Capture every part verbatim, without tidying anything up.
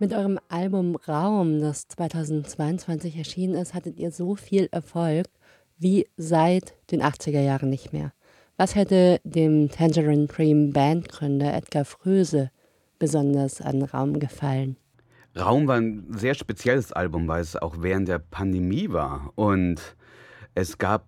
Mit eurem Album Raum, das zweitausendzweiundzwanzig erschienen ist, hattet ihr so viel Erfolg wie seit den achtziger Jahren nicht mehr. Was hätte dem Tangerine Dream Bandgründer Edgar Froese besonders an Raum gefallen? Raum war ein sehr spezielles Album, weil es auch während der Pandemie war. Und es gab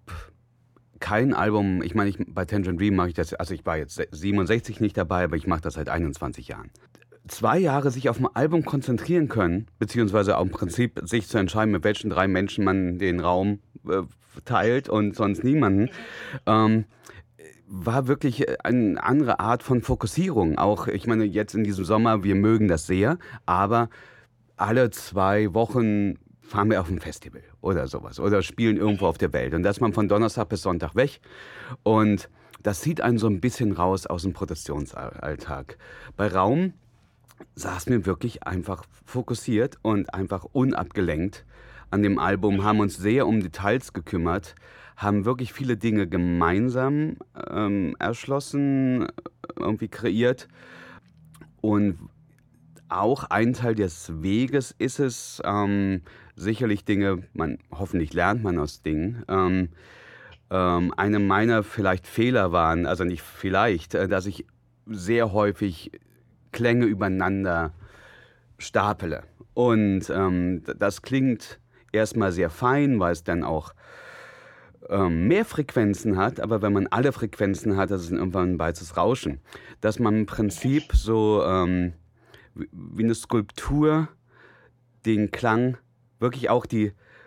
kein Album, ich meine, ich, bei Tangerine Dream mache ich das, also ich war jetzt siebenundsechzig nicht dabei, aber ich mache das seit einundzwanzig Jahren. Zwei Jahre sich auf ein Album konzentrieren können, beziehungsweise auch im Prinzip sich zu entscheiden, mit welchen drei Menschen man den Raum äh, teilt und sonst niemanden, ähm, war wirklich eine andere Art von Fokussierung. Auch, ich meine, jetzt in diesem Sommer, wir mögen das sehr, aber alle zwei Wochen fahren wir auf ein Festival oder sowas oder spielen irgendwo auf der Welt. Und da ist man von Donnerstag bis Sonntag weg. Und das zieht einen so ein bisschen raus aus dem Produktionsalltag. Bei Raum saßen wir wirklich einfach fokussiert und einfach unabgelenkt an dem Album, haben uns sehr um Details gekümmert, haben wirklich viele Dinge gemeinsam ähm, erschlossen, irgendwie kreiert. Und auch ein Teil des Weges ist es, ähm, sicherlich Dinge, man, hoffentlich lernt man aus Dingen. Ähm, ähm, eine meiner vielleicht Fehler waren, also nicht vielleicht, äh, dass ich sehr häufig Klänge übereinander stapele. Und ähm, das klingt erstmal sehr fein, weil es dann auch ähm, mehr Frequenzen hat, aber wenn man alle Frequenzen hat, das ist irgendwann ein weißes Rauschen. Dass man im Prinzip so ähm, wie wie eine Skulptur den Klang, wirklich auch die,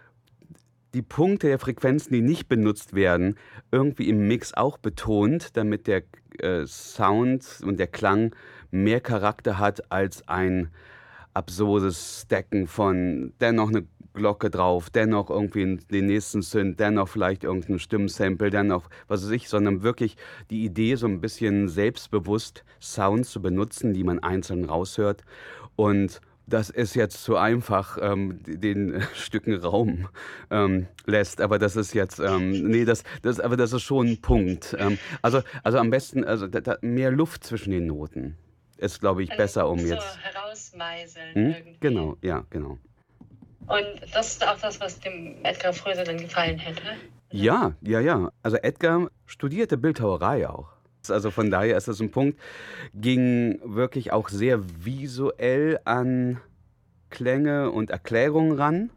die Punkte der Frequenzen, die nicht benutzt werden, irgendwie im Mix auch betont, damit der äh, Sound und der Klang mehr Charakter hat als ein absurdes Stacken von dennoch eine Glocke drauf, dennoch irgendwie den nächsten Synth, dennoch vielleicht irgendein Stimmsample, dennoch was weiß ich, sondern wirklich die Idee, so ein bisschen selbstbewusst Sounds zu benutzen, die man einzeln raushört. Und das ist jetzt zu einfach, ähm, den Stücken Raum ähm, lässt, aber das ist jetzt, ähm, nee, das, das, aber das ist schon ein Punkt. Ähm, also, also am besten, also da, da, mehr Luft zwischen den Noten ist, glaube ich, Also besser, um so jetzt. herausmeißeln Hm? irgendwie. Genau, ja, genau. Und das ist auch das, was dem Edgar Froese dann gefallen hätte? Ja, ja, ja. Also Edgar studierte Bildhauerei auch. Also von daher ist das ein Punkt, ging wirklich auch sehr visuell an Klänge und Erklärungen ran.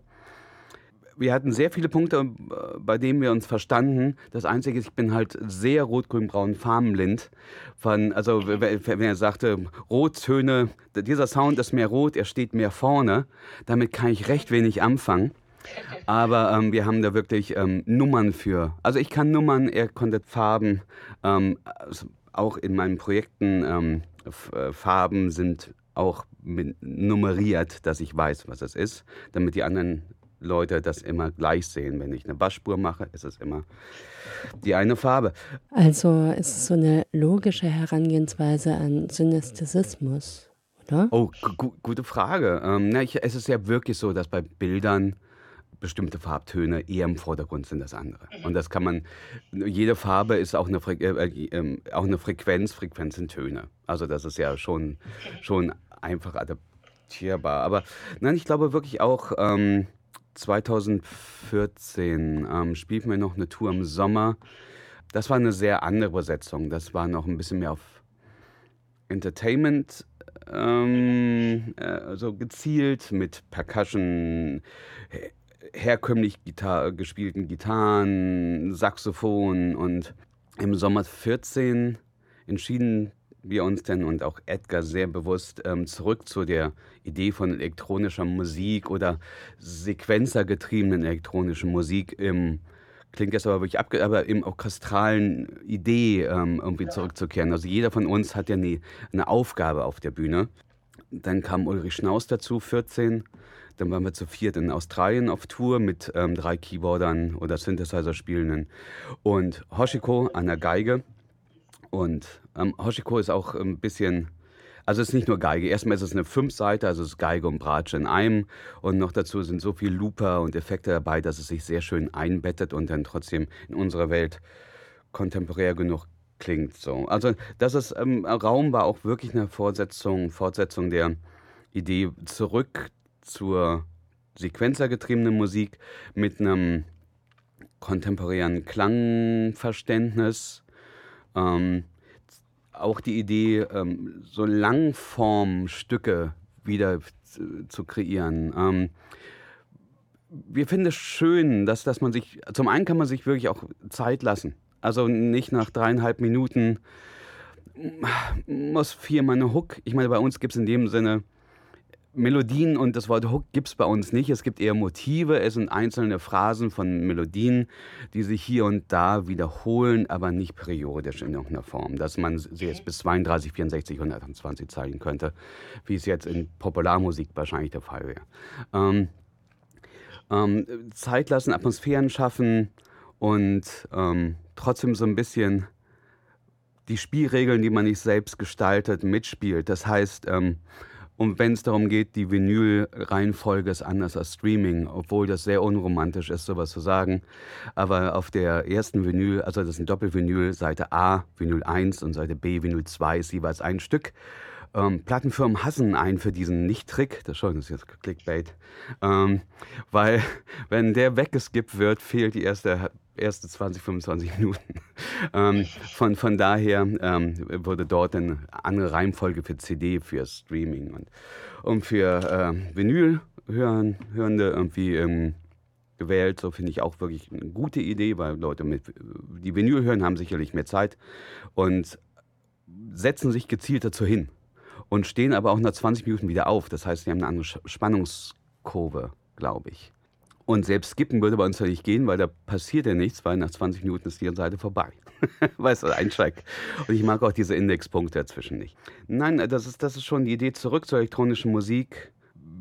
Wir hatten sehr viele Punkte, äh, bei denen wir uns verstanden. Das Einzige ist, ich bin halt sehr rot-grün-braun farbenblind. Von, also w- w- wenn er sagte, Rottöne, dieser Sound ist mehr rot, er steht mehr vorne. Damit kann ich recht wenig anfangen. Aber ähm, wir haben da wirklich ähm, Nummern für. Also ich kann Nummern, er konnte Farben. Ähm, also auch in meinen Projekten ähm, F- äh, Farben sind auch mit nummeriert, dass ich weiß, was es ist, damit die anderen Leute das immer gleich sehen. Wenn ich eine Bassspur mache, ist es immer die eine Farbe. Also ist es so eine logische Herangehensweise an Synästhesismus, oder? Oh, gu gu- gute Frage. Ähm, na, ich, es ist ja wirklich so, dass bei Bildern bestimmte Farbtöne eher im Vordergrund sind als andere. Und das kann man, jede Farbe ist auch eine, Fre äh, äh, ähm, auch eine Frequenz, Frequenz sind Töne. Also das ist ja schon, schon einfach adaptierbar. Aber nein, ich glaube wirklich auch, ähm, zweitausendvierzehn ähm, spielten wir noch eine Tour im Sommer. Das war eine sehr andere Besetzung. Das war noch ein bisschen mehr auf Entertainment ähm, äh, so gezielt mit Percussion, her herkömmlich Gitar gespielten Gitarren, Saxophon. Und im Sommer vierzehn entschieden wir uns dann und auch Edgar sehr bewusst ähm, zurück zu der Idee von elektronischer Musik oder sequenzergetriebenen elektronischen Musik im klingt jetzt aber wirklich abge aber im orchestralen Idee ähm, irgendwie zurückzukehren. Also jeder von uns hat ja nie eine Aufgabe auf der Bühne. Dann kam Ulrich Schnaus dazu, vierzehn. Dann waren wir zu viert in Australien auf Tour mit ähm, drei Keyboardern oder Synthesizer-Spielenden und Hoshiko an der Geige. Und ähm, Hoshiko ist auch ein bisschen, also es ist nicht nur Geige. Erstmal ist es eine Fünfseite, also es ist Geige und Bratsche in einem. Und noch dazu sind so viel Looper und Effekte dabei, dass es sich sehr schön einbettet und dann trotzdem in unserer Welt kontemporär genug klingt. So. Also das ist, ähm, Raum war auch wirklich eine Fortsetzung, Fortsetzung der Idee zurück zur sequenzergetriebenen Musik mit einem kontemporären Klangverständnis. Ähm, auch die Idee, ähm, so Langformstücke wieder zu, zu kreieren. Ähm, wir finden es schön, dass, dass man sich, zum einen kann man sich wirklich auch Zeit lassen. Also nicht nach dreieinhalb Minuten muss viermal eine Hook. Ich meine, bei uns gibt es in dem Sinne Melodien und das Wort Hook gibt es bei uns nicht. Es gibt eher Motive, es sind einzelne Phrasen von Melodien, die sich hier und da wiederholen, aber nicht periodisch in irgendeiner Form. Dass man sie jetzt bis zweiunddreißig, vierundsechzig, hundertzwanzig zeigen könnte, wie es jetzt in Popularmusik wahrscheinlich der Fall wäre. Ähm, ähm, Zeit lassen, Atmosphären schaffen und ähm, trotzdem so ein bisschen die Spielregeln, die man nicht selbst gestaltet, mitspielt. Das heißt, ähm, und wenn es darum geht, die Vinyl-Reihenfolge ist anders als Streaming, obwohl das sehr unromantisch ist, sowas zu sagen. Aber auf der ersten Vinyl, also das ist ein Doppelvinyl, Seite A, Vinyl eins und Seite B, Vinyl zwei ist jeweils ein Stück. Ähm, Plattenfirmen hassen einen für diesen Nicht-Trick, das schon, das ist jetzt Clickbait, ähm, weil wenn der weggeskippt wird, fehlt die erste erste zwanzig, fünfundzwanzig Minuten. ähm, von, von daher ähm, wurde dort eine andere Reihenfolge für C D, für Streaming und, und für äh, Vinyl hören, Hörende irgendwie ähm, gewählt. So finde ich auch wirklich eine gute Idee, weil Leute, mit, die Vinyl hören, haben sicherlich mehr Zeit und setzen sich gezielt dazu hin und stehen aber auch nach zwanzig Minuten wieder auf. Das heißt, sie haben eine andere Spannungskurve, glaube ich. Und selbst skippen würde bei uns ja nicht gehen, weil da passiert ja nichts, weil nach zwanzig Minuten ist die Seite vorbei. Weißt du, ein Track. Und ich mag auch diese Indexpunkte dazwischen nicht. Nein, das ist, das ist schon die Idee, zurück zur elektronischen Musik,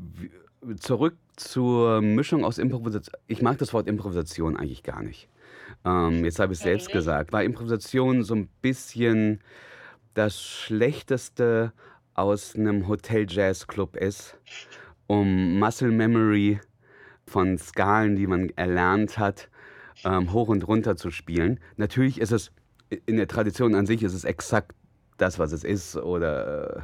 zurück zur Mischung aus Improvisation. Ich mag das Wort Improvisation eigentlich gar nicht. Ähm, jetzt habe ich es selbst gesagt, weil Improvisation so ein bisschen das Schlechteste aus einem Hotel-Jazz-Club ist, um Muscle Memory von Skalen, die man erlernt hat, ähm, hoch und runter zu spielen. Natürlich ist es, in der Tradition an sich ist es exakt das, was es ist. Oder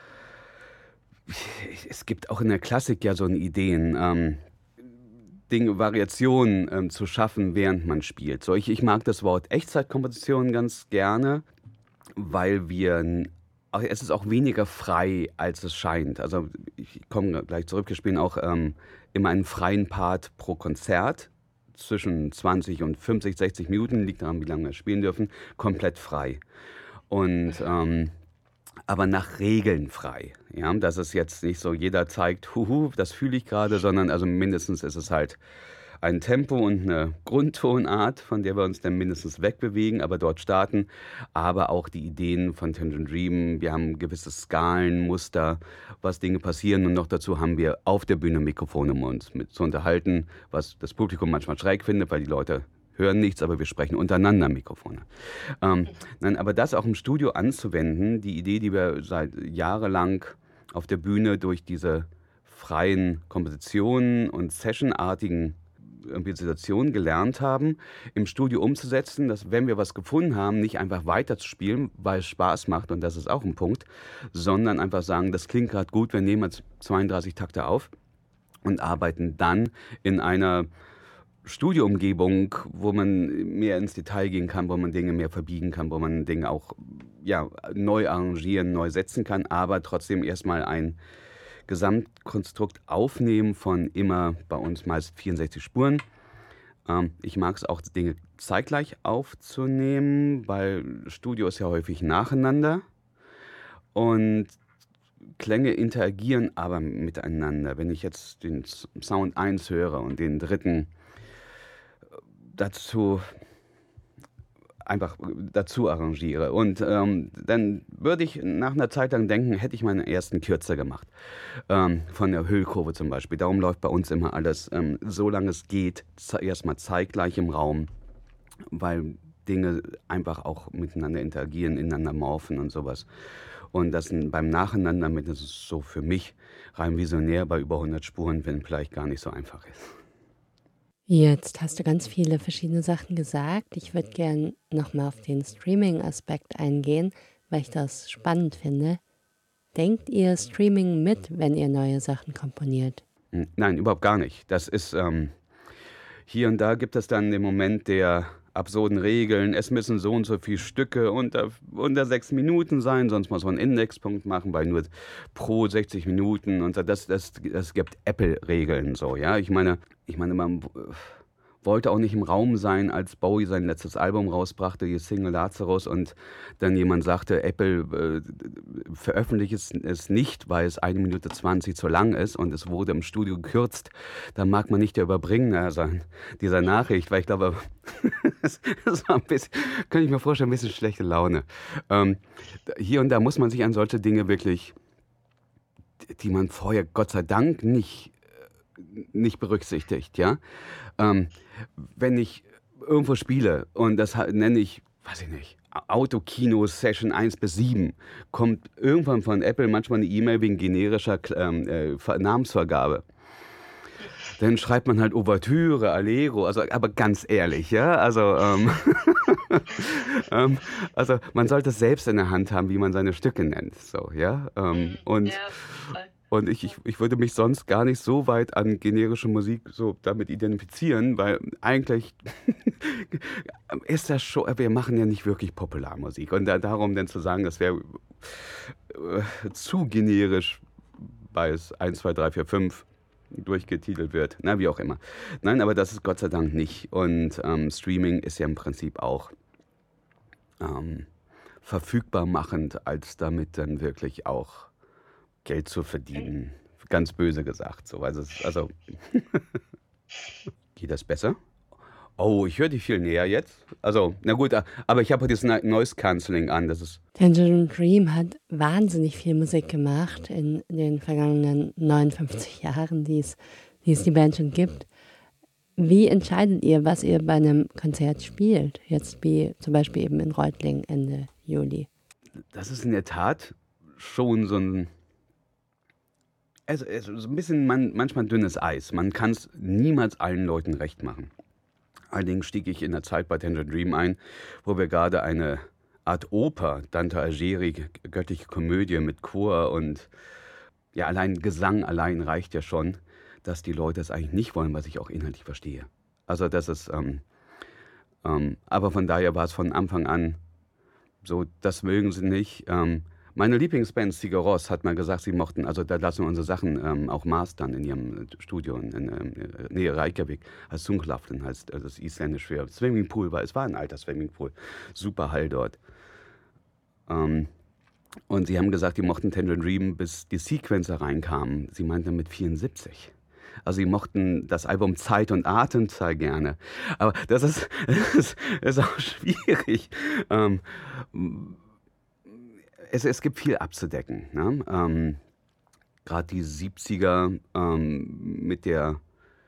äh, es gibt auch in der Klassik ja so Ideen, ähm, Dinge, Variationen ähm, zu schaffen, während man spielt. So, ich, ich mag das Wort Echtzeitkomposition ganz gerne, weil wir, es ist auch weniger frei, als es scheint. Also ich komme gleich zurück, wir spielen auch ähm, immer einen freien Part pro Konzert, zwischen zwanzig und fünfzig, sechzig Minuten, liegt daran, wie lange wir spielen dürfen, komplett frei. Und, ähm, aber nach Regeln frei. Ja? Das ist jetzt nicht so, jeder zeigt, huhu, das fühle ich gerade, sondern also mindestens ist es halt ein Tempo und eine Grundtonart, von der wir uns dann mindestens wegbewegen, aber dort starten. Aber auch die Ideen von Tangerine Dream. Wir haben gewisse Skalenmuster, was Dinge passieren. Und noch dazu haben wir auf der Bühne Mikrofone, um uns mit zu unterhalten, was das Publikum manchmal schräg findet, weil die Leute hören nichts, aber wir sprechen untereinander Mikrofone. Ähm, nein, aber das auch im Studio anzuwenden, die Idee, die wir seit jahrelang auf der Bühne durch diese freien Kompositionen und Sessionartigen Situationen gelernt haben, im Studio umzusetzen, dass wenn wir was gefunden haben, nicht einfach weiterzuspielen, weil es Spaß macht, und das ist auch ein Punkt, sondern einfach sagen, das klingt gerade gut, wir nehmen jetzt zweiunddreißig Takte auf und arbeiten dann in einer Studioumgebung, wo man mehr ins Detail gehen kann, wo man Dinge mehr verbiegen kann, wo man Dinge auch ja, neu arrangieren, neu setzen kann, aber trotzdem erstmal ein Gesamtkonstrukt aufnehmen von immer bei uns meist vierundsechzig Spuren. Ähm, ich mag es auch, Dinge zeitgleich aufzunehmen, weil Studio ist ja häufig nacheinander und Klänge interagieren aber miteinander. Wenn ich jetzt den Sound eins höre und den dritten dazu einfach dazu arrangiere. Und ähm, dann würde ich nach einer Zeit lang denken, hätte ich meinen ersten kürzer gemacht. Ähm, von der Hüllkurve zum Beispiel. Darum läuft bei uns immer alles, ähm, solange es geht, erstmal zeitgleich im Raum, weil Dinge einfach auch miteinander interagieren, ineinander morphen und sowas. Und das beim Nacheinander mit, das ist so für mich rein visionär bei über hundert Spuren, wenn vielleicht gar nicht so einfach ist. Jetzt hast du ganz viele verschiedene Sachen gesagt. Ich würde gern nochmal auf den Streaming-Aspekt eingehen, weil ich das spannend finde. Denkt ihr Streaming mit, wenn ihr neue Sachen komponiert? Nein, überhaupt gar nicht. Das ist, ähm, hier und da gibt es dann den Moment der absurden Regeln. Es müssen so und so viele Stücke unter, unter sechs Minuten sein, sonst muss man einen Indexpunkt machen, bei nur pro sechzig Minuten. Und das, das, das gibt Apple-Regeln so, ja. Ich meine, ich meine, man wollte auch nicht im Raum sein, als Bowie sein letztes Album rausbrachte, die Single Lazarus, und dann jemand sagte, Apple äh, veröffentlicht es nicht, weil es eine Minute zwanzig zu lang ist und es wurde im Studio gekürzt. Da mag man nicht der Überbringer sein, dieser Nachricht, weil ich glaube, das war ein bisschen, kann ich mir vorstellen, ein bisschen schlechte Laune. Ähm, hier und da muss man sich an solche Dinge wirklich, die man vorher Gott sei Dank nicht nicht berücksichtigt, ja. Ähm, wenn ich irgendwo spiele und das nenne ich, weiß ich nicht, Autokino-Session eins bis sieben, kommt irgendwann von Apple manchmal eine E-Mail wegen generischer ähm, äh, Namensvergabe. Dann schreibt man halt Ouvertüre, Allegro, also, aber ganz ehrlich, ja, also, ähm, ähm, also man sollte es selbst in der Hand haben, wie man seine Stücke nennt, so, ja, ähm, und Ja, voll. Und ich, ich, ich würde mich sonst gar nicht so weit an generische Musik so damit identifizieren, weil eigentlich ist das schon, wir machen ja nicht wirklich Popularmusik. Und da, darum dann zu sagen, das wäre äh, zu generisch, weil es eins, zwei, drei, vier, fünf durchgetitelt wird, na, wie auch immer. Nein, aber das ist Gott sei Dank nicht. Und ähm, Streaming ist ja im Prinzip auch ähm, verfügbar machend, als damit dann wirklich auch Geld zu verdienen. Ganz böse gesagt. So. Also, es- also geht das besser? Oh, ich höre dich viel näher jetzt. Also, na gut, aber ich habe dieses Noise Cancelling an. Das ist. Tangerine Dream hat wahnsinnig viel Musik gemacht in den vergangenen neunundfünfzig Jahren, die es, die es die Band schon gibt. Wie entscheidet ihr, was ihr bei einem Konzert spielt? Jetzt wie zum Beispiel eben in Reutlingen Ende Juli. Das ist in der Tat schon so ein. Es ist so ein bisschen man, manchmal dünnes Eis. Man kann es niemals allen Leuten recht machen. Allerdings stieg ich in der Zeit bei Tangerine Dream ein, wo wir gerade eine Art Oper, Dante Alighieri, göttliche Komödie mit Chor und ja, allein Gesang allein reicht ja schon, dass die Leute es eigentlich nicht wollen, was ich auch inhaltlich verstehe. Also das ist, ähm, ähm, aber von daher war es von Anfang an so, das mögen sie nicht. Ähm, meine Lieblingsband Sigur Rós hat mal gesagt, sie mochten, also da lassen wir unsere Sachen ähm, auch mastern in ihrem Studio in, in, in Nähe Reykjavik, als Sundklaften heißt äh, das isländisch für Swimmingpool, weil es war ein alter Swimmingpool, super Hall dort. Ähm, und sie haben gesagt, die mochten Tangerine Dream, bis die Sequencer reinkamen. Sie meinten mit vierundsiebzig. Also sie mochten das Album Zeit und Atem sehr gerne. Aber das ist, das ist, das ist auch schwierig. Ähm, es, es gibt viel abzudecken. Ne? Ähm, Gerade die siebziger ähm, mit der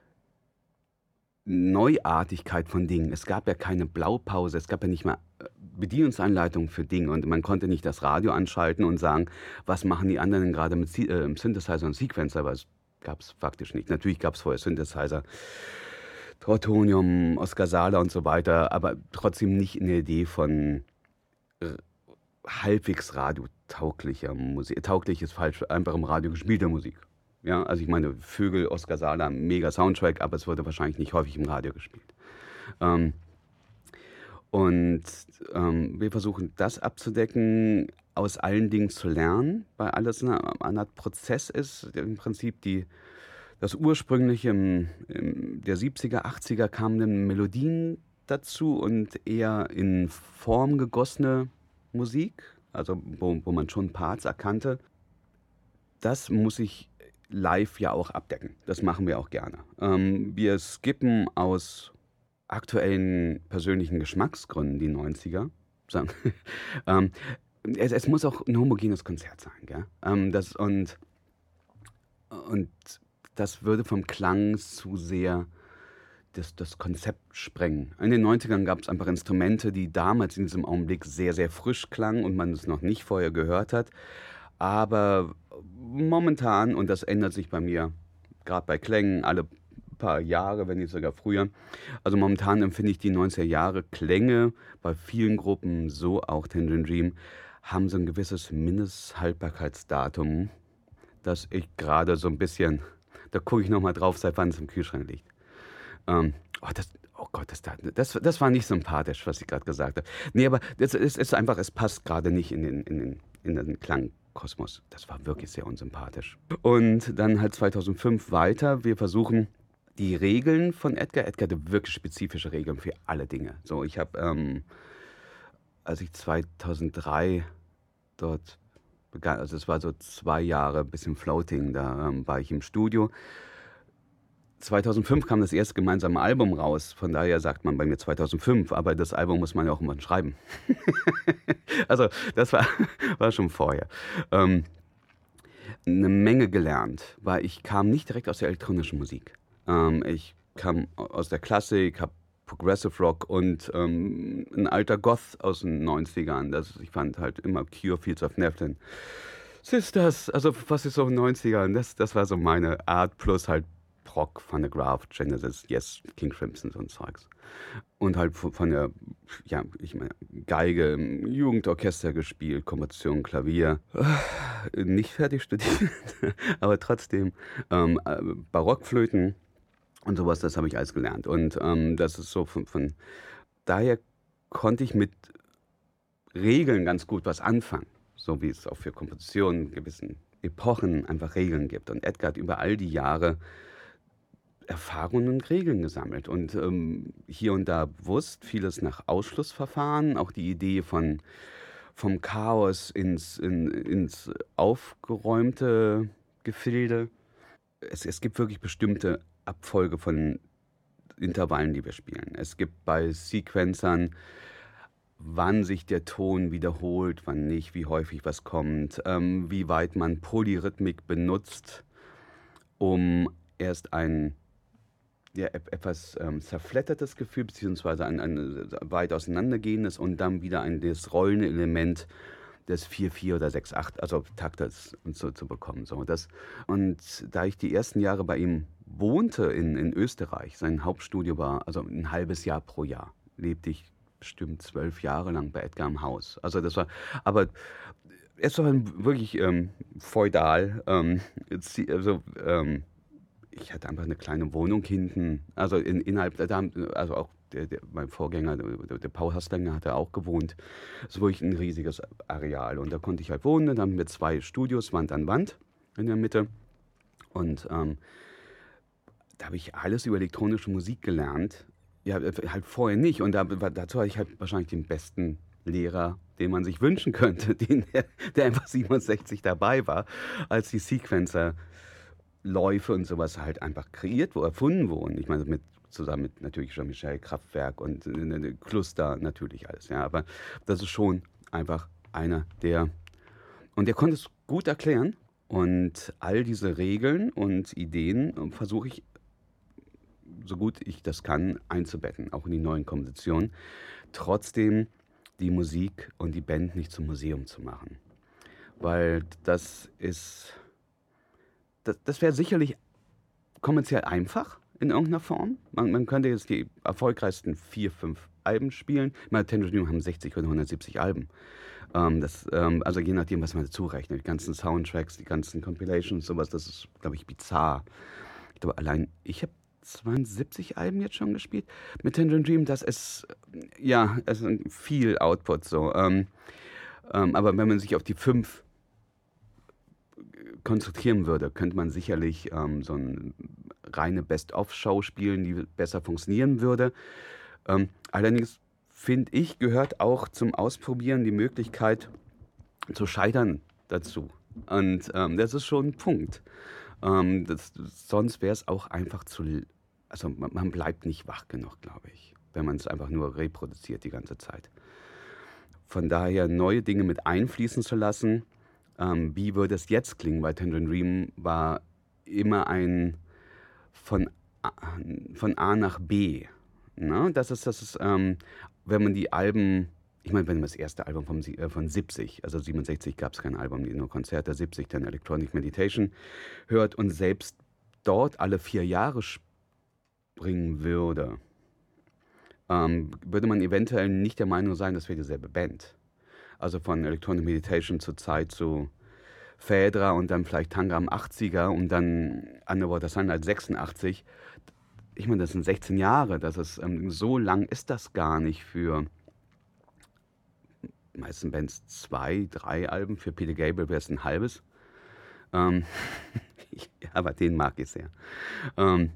Neuartigkeit von Dingen. Es gab ja keine Blaupause, es gab ja nicht mal Bedienungsanleitungen für Dinge und man konnte nicht das Radio anschalten und sagen, was machen die anderen gerade mit Si- äh, Synthesizer und Sequencer, weil es gab es faktisch nicht. Natürlich gab es vorher Synthesizer, Trautonium, Oscar Sala und so weiter, aber trotzdem nicht in der Idee von äh, halbwegs radiotauglicher Musik. Tauglich ist falsch, einfach im Radio gespielter Musik. Ja, also ich meine, Vögel, Oscar Sala, mega Soundtrack, aber es wurde wahrscheinlich nicht häufig im Radio gespielt. Ähm, und ähm, wir versuchen das abzudecken, aus allen Dingen zu lernen, weil alles eine, eine Art Prozess ist. Im Prinzip die, das ursprüngliche im, im, der siebziger, achtziger kamen dann Melodien dazu und eher in Form gegossene Musik, also wo, wo man schon Parts erkannte. Das muss ich live ja auch abdecken. Das machen wir auch gerne. Ähm, wir skippen aus aktuellen persönlichen Geschmacksgründen die neunziger. Sagen. ähm, es, es muss auch ein homogenes Konzert sein. Gell? Ähm, das, und, und das würde vom Klang zu sehr das, das Konzept sprengen. In den neunzigern gab es einfach Instrumente, die damals in diesem Augenblick sehr, sehr frisch klangen und man es noch nicht vorher gehört hat. Aber momentan, und das ändert sich bei mir, gerade bei Klängen, alle paar Jahre, wenn nicht sogar früher, also momentan empfinde ich die neunziger Jahre Klänge bei vielen Gruppen, so auch Tangerine Dream, haben so ein gewisses Mindesthaltbarkeitsdatum, das ich gerade so ein bisschen, da gucke ich nochmal drauf, seit wann es im Kühlschrank liegt. Ähm, oh, das, oh Gott, das, das, das war nicht sympathisch, was ich gerade gesagt habe. Nee, aber es ist, ist einfach, es passt gerade nicht in den, in den, in den Klangkosmos. Das war wirklich sehr unsympathisch. Und dann halt zweitausendfünf weiter. Wir versuchen die Regeln von Edgar. Edgar hatte wirklich spezifische Regeln für alle Dinge. So, ich habe, ähm, als ich zweitausenddrei dort begann, also es war so zwei Jahre, ein bisschen Floating, da ähm, war ich im Studio. zweitausendfünf kam das erste gemeinsame Album raus, von daher sagt man bei mir zweitausendfünf, aber das Album muss man ja auch immer schreiben. Also das war, war schon vorher. Ähm, eine Menge gelernt, weil ich kam nicht direkt aus der elektronischen Musik. Ähm, ich kam aus der Klassik, habe Progressive Rock und ähm, ein alter Goth aus den neunzigern. Das, ich fand halt immer Cure, Fields of Neptune, Sisters, also was ist so in den neunzigern, das, das war so meine Art, plus halt Prog, Van der Graaf, Genesis, Yes, King Crimson, so ein Zeugs. Und halt von, von der, ja, ich meine, Geige im Jugendorchester gespielt, Komposition, Klavier. Nicht fertig studiert, aber trotzdem ähm, Barockflöten und sowas, das habe ich alles gelernt. Und ähm, das ist so von, von daher konnte ich mit Regeln ganz gut was anfangen. So wie es auch für Kompositionen in gewissen Epochen einfach Regeln gibt. Und Edgar hat über all die Jahre Erfahrungen und Regeln gesammelt und ähm, hier und da bewusst vieles nach Ausschlussverfahren, auch die Idee von vom Chaos ins, in, ins aufgeräumte Gefilde. Es, es gibt wirklich bestimmte Abfolge von Intervallen, die wir spielen. Es gibt bei Sequencern, wann sich der Ton wiederholt, wann nicht, wie häufig was kommt, ähm, wie weit man Polyrhythmik benutzt, um erst ein ja, etwas ähm, zerfleddertes Gefühl, beziehungsweise ein, ein weit auseinandergehendes und dann wieder ein das rollende Element des vier vier oder sechs acht, also Taktes so, zu bekommen. So, das, und da ich die ersten Jahre bei ihm wohnte in, in Österreich, sein Hauptstudio war also ein halbes Jahr pro Jahr, lebte ich bestimmt zwölf Jahre lang bei Edgar im Haus. Also das war, aber es war wirklich ähm, feudal, ähm, also ähm, ich hatte einfach eine kleine Wohnung hinten, also in, innerhalb, da, also auch der, der, mein Vorgänger, der, der Paul Haslänger, hat da auch gewohnt. Es war wirklich ein riesiges Areal und da konnte ich halt wohnen. Dann haben wir zwei Studios, Wand an Wand in der Mitte. Und ähm, da habe ich alles über elektronische Musik gelernt. Ja, halt vorher nicht. Und da, dazu hatte ich halt wahrscheinlich den besten Lehrer, den man sich wünschen könnte, den, der, der einfach siebenundsechzig dabei war, als die Sequencer Läufe und sowas halt einfach kreiert, wo erfunden wurden. Ich meine, mit, zusammen mit natürlich Jean-Michel Kraftwerk und äh, Cluster natürlich alles. Ja, aber das ist schon einfach einer, der und der konnte es gut erklären und all diese Regeln und Ideen versuche ich so gut ich das kann einzubetten, auch in die neuen Kompositionen. Trotzdem die Musik und die Band nicht zum Museum zu machen, weil das ist Das, das wäre sicherlich kommerziell einfach in irgendeiner Form. Man, man könnte jetzt die erfolgreichsten vier, fünf Alben spielen. Meine Tangerine Dream haben sechzig oder hundertsiebzig Alben. Ähm, das, ähm, also je nachdem, was man dazu rechnet. Die ganzen Soundtracks, die ganzen Compilations, sowas, das ist, glaube ich, bizarr. Ich glaube, allein ich habe zweiundsiebzig Alben jetzt schon gespielt. Mit Tangerine Dream, das ist, ja, es ist viel Output so. Ähm, ähm, aber wenn man sich auf die fünf konzentrieren würde, könnte man sicherlich ähm, so eine reine Best-of-Show spielen, die besser funktionieren würde. Ähm, allerdings finde ich, gehört auch zum Ausprobieren die Möglichkeit zu scheitern dazu. Und ähm, das ist schon ein Punkt. Ähm, das, sonst wäre es auch einfach zu, also man, man bleibt nicht wach genug, glaube ich, wenn man es einfach nur reproduziert die ganze Zeit. Von daher neue Dinge mit einfließen zu lassen. Ähm, wie würde es jetzt klingen? Weil Tangerine Dream war immer ein von A, von A nach B. Ne? Das ist, das ist ähm, wenn man die Alben, ich meine, wenn man das erste Album vom, äh, von siebzig, also siebenundsechzig gab es kein Album, nur Konzerte, siebzig dann Electronic Meditation hört und selbst dort alle vier Jahre springen würde, ähm, würde man eventuell nicht der Meinung sein, das wäre dieselbe Band. Also von Electronic Meditation zur Zeit zu Phaedra und dann vielleicht Tangram achtziger und dann Underwater Sunlight sechsundachtzig. Ich meine, das sind sechzehn Jahre. Das ist, ähm, so lang ist das gar nicht für meisten Bands zwei, drei Alben. Für Peter Gabriel wäre es ein halbes. Ähm, aber den mag ich sehr. Ähm,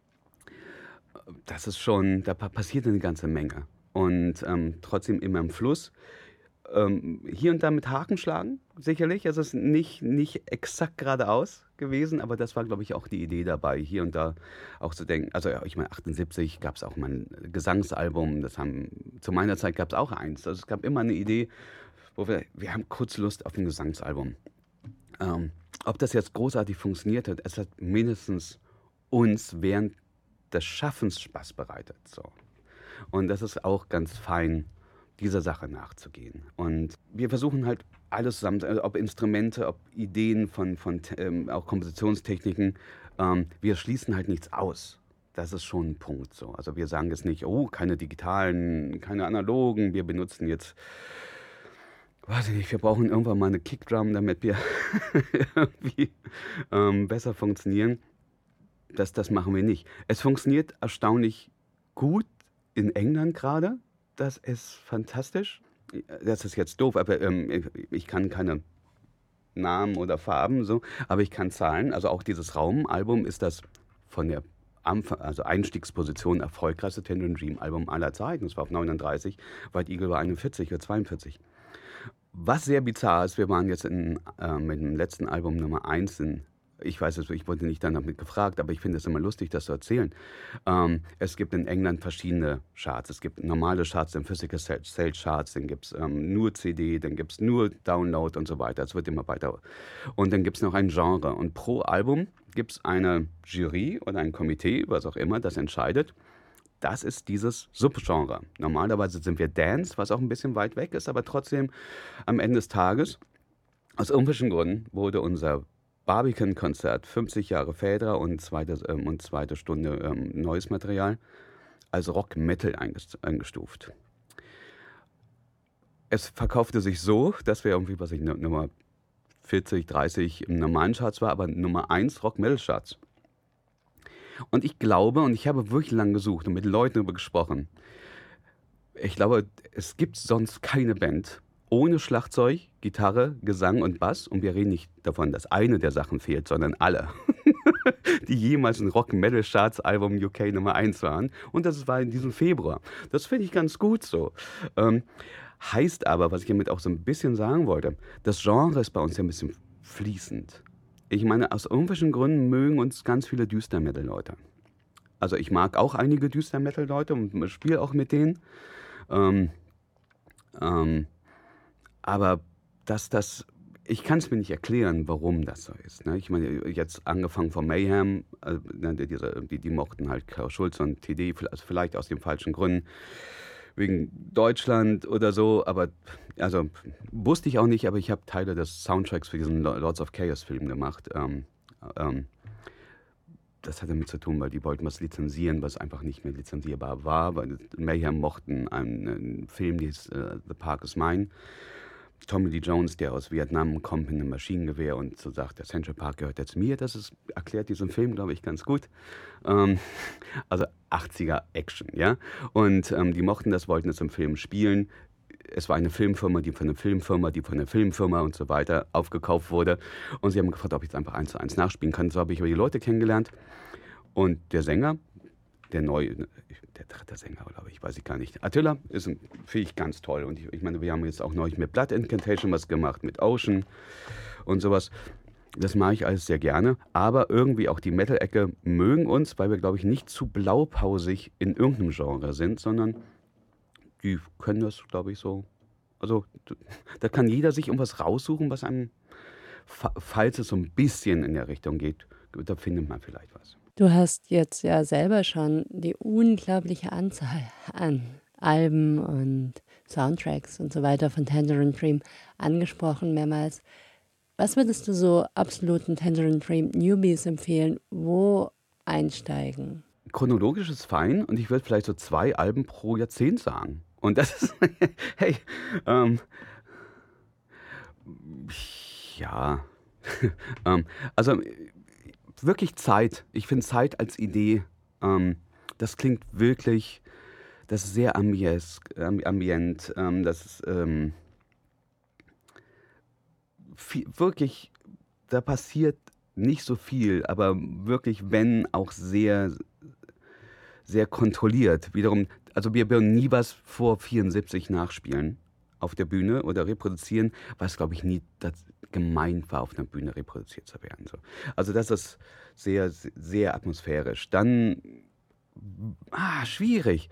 das ist schon, da passiert eine ganze Menge. Und ähm, trotzdem immer im Fluss. Ähm, hier und da mit Haken schlagen, sicherlich. Es ist nicht, nicht exakt geradeaus gewesen, aber das war, glaube ich, auch die Idee dabei, hier und da auch zu denken. Also, ja, ich meine, achtundsiebzig gab es auch mal ein Gesangsalbum, das haben, zu meiner Zeit gab es auch eins. Also, es gab immer eine Idee, wo wir, wir haben kurz Lust auf ein Gesangsalbum. Ähm, ob das jetzt großartig funktioniert hat, es hat mindestens uns während des Schaffens Spaß bereitet. So. Und das ist auch ganz fein, dieser Sache nachzugehen. Und wir versuchen halt alles zusammen, ob Instrumente, ob Ideen von, von ähm, auch Kompositionstechniken, ähm, wir schließen halt nichts aus. Das ist schon ein Punkt so. Also wir sagen jetzt nicht, oh, keine digitalen, keine analogen, wir benutzen jetzt, weiß ich nicht, wir brauchen irgendwann mal eine Kickdrum, damit wir irgendwie ähm, besser funktionieren. Das, das machen wir nicht. Es funktioniert erstaunlich gut in England gerade. Das ist fantastisch. Das ist jetzt doof, aber ähm, ich, ich kann keine Namen oder Farben, so, aber ich kann Zahlen. Also auch dieses Raumalbum ist das von der Anfang, also Einstiegsposition erfolgreichste Tangerine Dream Album aller Zeiten. Das war auf neununddreißig, White Eagle war einundvierzig oder zweiundvierzig. Was sehr bizarr ist, wir waren jetzt in, äh, mit dem letzten Album Nummer eins in Ich weiß es, ich wurde nicht dann damit gefragt, aber ich finde es immer lustig, das zu erzählen. Ähm, es gibt in England verschiedene Charts. Es gibt normale Charts, dann Physical Sales Charts, dann gibt es ähm, nur C D, dann gibt es nur Download und so weiter. Es wird immer weiter. Und dann gibt es noch ein Genre. Und pro Album gibt es eine Jury oder ein Komitee, was auch immer, das entscheidet. Das ist dieses Subgenre. Normalerweise sind wir Dance, was auch ein bisschen weit weg ist, aber trotzdem am Ende des Tages, aus irgendwelchen Gründen, wurde unser Barbican-Konzert, fünfzig Jahre Phaedra und zweite, ähm, und zweite Stunde ähm, neues Material, als Rock-Metal eingestuft. Es verkaufte sich so, dass wir irgendwie, was ich, Nummer vierzig, dreißig im normalen Charts war, aber Nummer eins Rock-Metal-Charts. Und ich glaube, und ich habe wirklich lange gesucht und mit Leuten darüber gesprochen, ich glaube, es gibt sonst keine Band ohne Schlagzeug, Gitarre, Gesang und Bass, und wir reden nicht davon, dass eine der Sachen fehlt, sondern alle, die jemals ein Rock-Metal-Charts-Album U K Nummer eins waren. Und das war in diesem Februar. Das finde ich ganz gut so. Ähm, heißt aber, was ich damit auch so ein bisschen sagen wollte, das Genre ist bei uns ja ein bisschen fließend. Ich meine, aus irgendwelchen Gründen mögen uns ganz viele Düster-Metal-Leute. Also ich mag auch einige Düster-Metal-Leute und spiele auch mit denen. Ähm, ähm, Aber dass das, ich kann es mir nicht erklären, warum das so ist. Ne? Ich meine, jetzt angefangen von Mayhem, äh, die, die, die mochten halt Klaus Schulze und T D, also vielleicht aus den falschen Gründen, wegen Deutschland oder so, aber also wusste ich auch nicht, aber ich habe Teile des Soundtracks für diesen Lords of Chaos Film gemacht. Ähm, ähm, das hat damit zu tun, weil die wollten was lizenzieren, was einfach nicht mehr lizenzierbar war, weil Mayhem mochten einen, einen Film, der hieß uh, The Park is Mine. Tommy Lee Jones, der aus Vietnam kommt mit einem Maschinengewehr und so sagt, der Central Park gehört jetzt mir. Das ist, erklärt diesen Film, glaube ich, ganz gut. Ähm, also achtziger Action, ja. Und ähm, die mochten das, wollten es im Film spielen. Es war eine Filmfirma, die von einer Filmfirma, die von einer Filmfirma und so weiter aufgekauft wurde. Und sie haben gefragt, ob ich es einfach eins zu eins nachspielen kann. So habe ich aber die Leute kennengelernt. Und der Sänger, der neue, der dritte Sänger, glaube ich, weiß ich gar nicht. Attila ist, finde ich, ganz toll. Und ich, ich meine, wir haben jetzt auch neulich mit Blood Incantation was gemacht, mit Ocean und sowas. Das mache ich alles sehr gerne. Aber irgendwie auch die Metal-Ecke mögen uns, weil wir, glaube ich, nicht zu blaupausig in irgendeinem Genre sind, sondern die können das, glaube ich, so. Also da kann jeder sich irgendwas raussuchen, was einem, falls es so ein bisschen in der Richtung geht, da findet man vielleicht was. Du hast jetzt ja selber schon die unglaubliche Anzahl an Alben und Soundtracks und so weiter von Tangerine Dream angesprochen mehrmals. Was würdest du so absoluten Tangerine Dream Newbies empfehlen? Wo einsteigen? Chronologisch ist fein und ich würde vielleicht so zwei Alben pro Jahrzehnt sagen. Und das ist, hey, ähm, Ja, ähm, also wirklich Zeit. Ich finde Zeit als Idee, ähm, das klingt wirklich, das ist sehr ambies, ambient, ähm, das ist ähm, viel, wirklich, da passiert nicht so viel, aber wirklich, wenn, auch sehr, sehr kontrolliert. Wiederum, also wir würden nie was vor vierundsiebzig nachspielen auf der Bühne oder reproduzieren, was, glaube ich, nie das gemeint war, auf einer Bühne reproduziert zu werden. So. Also das ist sehr, sehr atmosphärisch. Dann, ah, schwierig.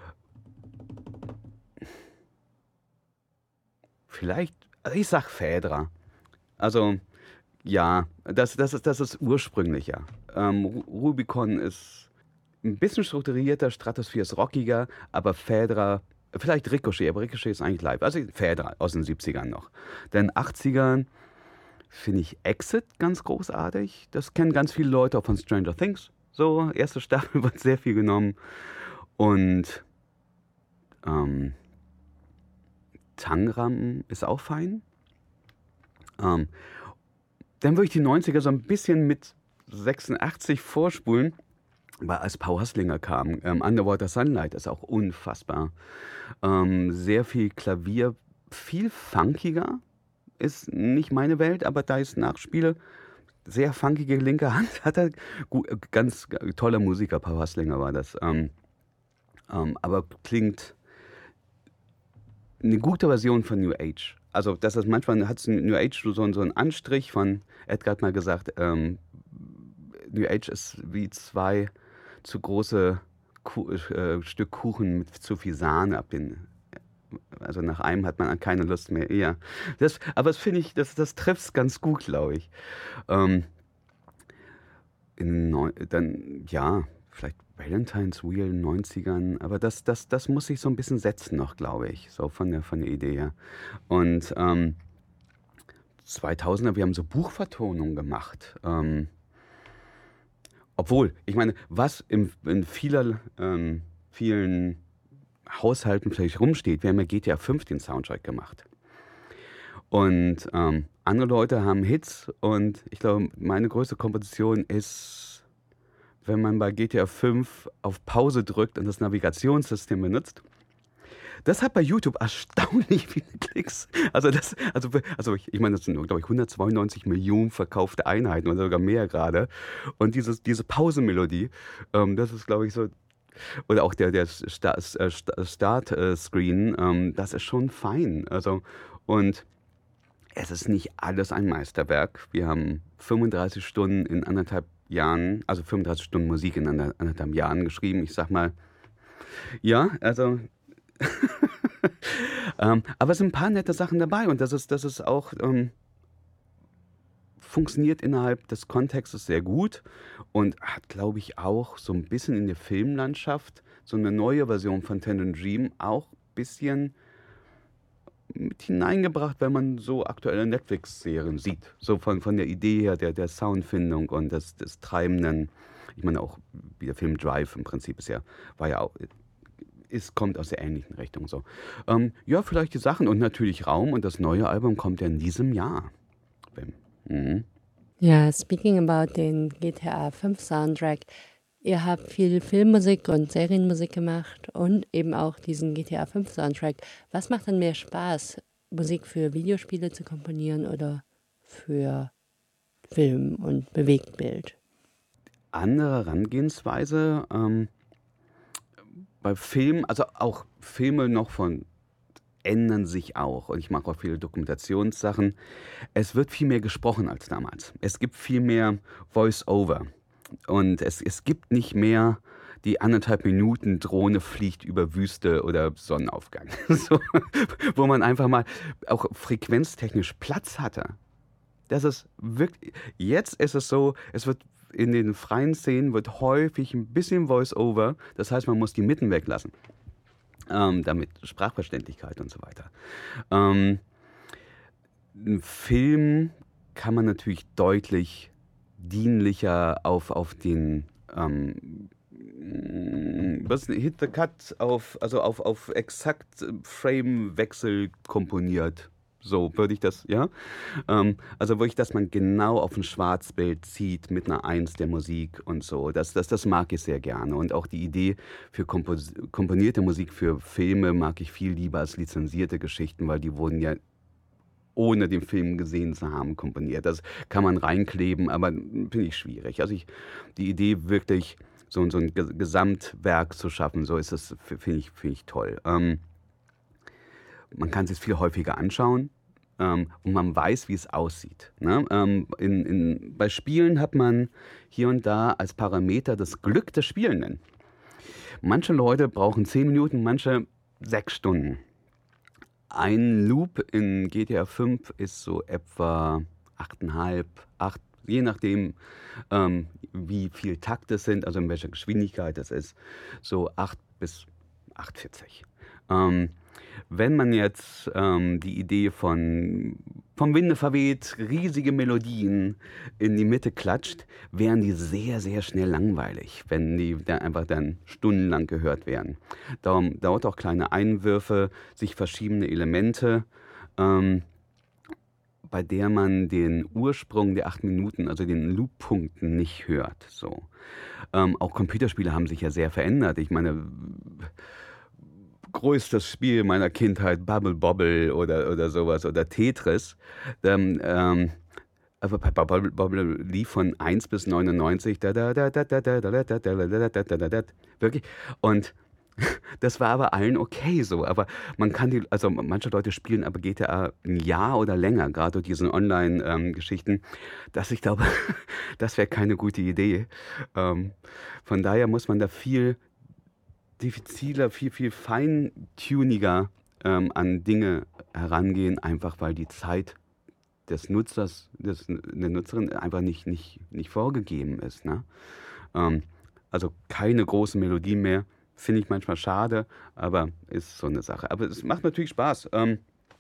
Vielleicht, also ich sag Phaedra. Also, ja, das, das, ist, das ist ursprünglicher. Ähm, Rubicon ist ein bisschen strukturierter, Stratosphere ist rockiger, aber Phaedra, vielleicht Ricochet, aber Ricochet ist eigentlich live. Also Phaedra aus den siebzigern noch. Den achtzigern finde ich Exit ganz großartig. Das kennen ganz viele Leute auch von Stranger Things. So, erste Staffel wird sehr viel genommen. Und ähm, Tangram ist auch fein. Ähm, dann würde ich die neunziger so ein bisschen mit sechsundachtzig vorspulen, weil als Paul Haslinger kam. Ähm, Underwater Sunlight ist auch unfassbar. Ähm, sehr viel Klavier, viel funkiger. Ist nicht meine Welt, aber da ich es nachspiele, sehr funkige linke Hand, hat er gut, ganz toller Musiker, Paul Haslinger war das. Ähm, ähm, aber klingt eine gute Version von New Age. Also das ist manchmal hat es New Age so, so einen Anstrich von, Edgar hat mal gesagt, ähm, New Age ist wie zwei zu große Kuh, äh, Stück Kuchen mit zu viel Sahne ab den, also nach einem hat man keine Lust mehr. Ja, das, aber das finde ich, das, das trifft es ganz gut, glaube ich. Ähm, in Neu dann, ja, vielleicht Valentine's Wheel in den neunzigern, aber das, das, das muss sich so ein bisschen setzen noch, glaube ich, so von der, von der Idee her. Und ähm, zweitausender, wir haben so Buchvertonungen gemacht. Ähm, obwohl, ich meine, was im, in vieler, ähm, vielen Haushalten vielleicht rumsteht, wir haben ja G T A fünf den Soundtrack gemacht. Und ähm, andere Leute haben Hits und ich glaube, meine größte Komposition ist, wenn man bei G T A fünf auf Pause drückt und das Navigationssystem benutzt. Das hat bei YouTube erstaunlich viele Klicks. Also, das, also, also ich, ich meine, das sind, glaube ich, hundertzweiundneunzig Millionen verkaufte Einheiten oder sogar mehr gerade. Und dieses, diese Pausenmelodie, ähm, das ist, glaube ich, so. Oder auch der, der Start-Screen, ähm, das ist schon fein. Also, und es ist nicht alles ein Meisterwerk. Wir haben fünfunddreißig Stunden in anderthalb Jahren, also fünfunddreißig Stunden Musik in anderthalb Jahren geschrieben. Ich sag mal, ja, also. ähm, aber es sind ein paar nette Sachen dabei und das ist, das ist auch, ähm, funktioniert innerhalb des Kontextes sehr gut und hat, glaube ich, auch so ein bisschen in der Filmlandschaft so eine neue Version von Tangerine Dream auch ein bisschen mit hineingebracht, wenn man so aktuelle Netflix-Serien sieht. So von, von der Idee her, der, der Soundfindung und des, des treibenden, ich meine auch, wie der Film Drive im Prinzip ist ja, war ja auch, ist, kommt aus der ähnlichen Richtung so. Ähm, ja, vielleicht die Sachen und natürlich Raum und das neue Album kommt ja in diesem Jahr. Mhm. Ja, speaking about den G T A fünf Soundtrack, ihr habt viel Filmmusik und Serienmusik gemacht und eben auch diesen G T A fünf Soundtrack. Was macht denn mehr Spaß, Musik für Videospiele zu komponieren oder für Film und Bewegtbild? Andere Herangehensweise, ähm, bei Filmen, also auch Filme noch von ändern sich auch und ich mache auch viele Dokumentationssachen. Es wird viel mehr gesprochen als damals. Es gibt viel mehr Voice-Over und es, es gibt nicht mehr die anderthalb Minuten Drohne fliegt über Wüste oder Sonnenaufgang, so, wo man einfach mal auch frequenztechnisch Platz hatte. Das ist wirklich, jetzt ist es so, es wird in den freien Szenen wird häufig ein bisschen Voice-Over, das heißt, man muss die Mitten weglassen. Ähm, damit Sprachverständlichkeit und so weiter. Ähm, ein Film kann man natürlich deutlich dienlicher auf, auf den ähm, was Hit the Cut auf, also auf, auf exakt Framewechsel komponiert. So würde ich das, ja. Ähm, also wirklich, dass man genau auf ein Schwarzbild zieht mit einer Eins der Musik und so. Das, das, das mag ich sehr gerne. Und auch die Idee für kompos komponierte Musik für Filme mag ich viel lieber als lizenzierte Geschichten, weil die wurden ja ohne den Film gesehen zu haben komponiert. Das kann man reinkleben, aber finde ich schwierig. Also ich, die Idee wirklich so, so ein Gesamtwerk zu schaffen, so ist das, finde ich, finde ich toll. Ähm, man kann es jetzt viel häufiger anschauen. Ähm, und man weiß, wie es aussieht. Ne? Ähm, in, in, bei Spielen hat man hier und da als Parameter das Glück des Spielenden. Manche Leute brauchen zehn Minuten, manche sechs Stunden. Ein Loop in G T A fünf ist so etwa achteinhalb, acht, je nachdem, ähm, wie viel Takt es sind, also in welcher Geschwindigkeit es ist, so acht bis achtundvierzig. Ähm, Wenn man jetzt ähm, die Idee von vom Winde verweht, riesige Melodien in die Mitte klatscht, wären die sehr, sehr schnell langweilig, wenn die dann einfach dann stundenlang gehört werden. Darum dauert auch kleine Einwürfe, sich verschiebende Elemente, ähm, bei der man den Ursprung der acht Minuten, also den Loop-Punkten, nicht hört. So. Ähm, auch Computerspiele haben sich ja sehr verändert. Ich meine, größtes Spiel meiner Kindheit, Bubble Bobble oder, oder sowas, oder Tetris. Ähm, ähm, aber bei Bubble Bobble lief von eins bis neunundneunzig. Da, da, da, da, da, da, da, da, da, da, da, da, wirklich. Und das war aber allen okay so. Aber man kann die, also manche Leute spielen aber G T A ein Jahr oder länger, gerade durch diese Online-Geschichten, dass ich glaube, das wäre keine gute Idee. Ähm, von daher muss man da viel diffiziler, viel, viel feintuniger ähm, an Dinge herangehen, einfach weil die Zeit des Nutzers, des, der Nutzerin einfach nicht, nicht, nicht vorgegeben ist. Ne? Ähm, also keine großen Melodien mehr, finde ich manchmal schade, aber ist so eine Sache. Aber es macht natürlich Spaß. Ähm,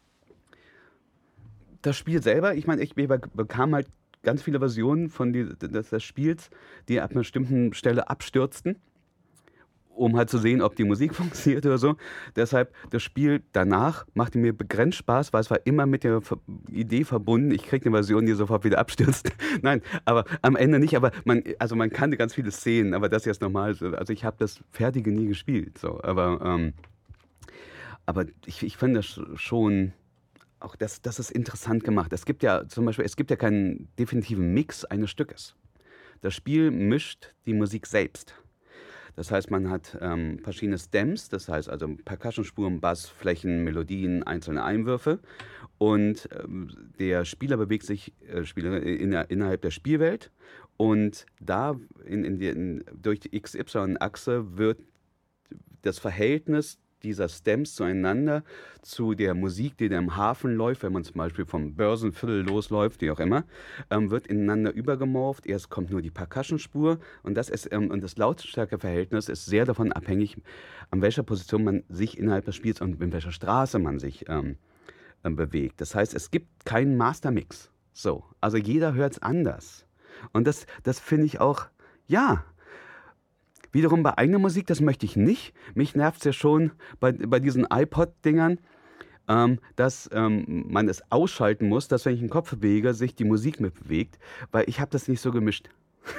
das Spiel selber, ich meine, ich bekam halt ganz viele Versionen von die, des, des Spiels, die ab einer bestimmten Stelle abstürzten, um halt zu sehen, ob die Musik funktioniert oder so. Deshalb, das Spiel danach machte mir begrenzt Spaß, weil es war immer mit der Idee verbunden, ich kriege eine Version, die sofort wieder abstürzt. Nein, aber am Ende nicht. Aber man, also man kannte ganz viele Szenen, aber das jetzt nochmal, also ich habe das Fertige nie gespielt. So. Aber, ähm, aber ich, ich finde das schon, auch das, das ist interessant gemacht. Es gibt ja zum Beispiel, es gibt ja keinen definitiven Mix eines Stückes. Das Spiel mischt die Musik selbst. Das heißt, man hat ähm, verschiedene Stems, das heißt also Percussionspuren, Bass, Flächen, Melodien, einzelne Einwürfe. Und ähm, der Spieler bewegt sich äh, Spieler in, innerhalb der Spielwelt. Und da in, in die, in, durch die X Y-Achse wird das Verhältnis dieser Stems zueinander, zu der Musik, die da im Hafen läuft, wenn man zum Beispiel vom Börsenviertel losläuft, wie auch immer, ähm, wird ineinander übergemorpht. Erst kommt nur die Percussionspur und das ist ähm, und das Lautstärkeverhältnis ist sehr davon abhängig, an welcher Position man sich innerhalb des Spiels und in welcher Straße man sich ähm, äh, bewegt. Das heißt, es gibt keinen Mastermix. So, also jeder hört es anders. Und das, das finde ich auch, ja. Wiederum bei eigener Musik, das möchte ich nicht. Mich nervt es ja schon bei, bei diesen iPod-Dingern, ähm, dass ähm, man es ausschalten muss, dass wenn ich den Kopf bewege, sich die Musik mitbewegt, weil ich habe das nicht so gemischt.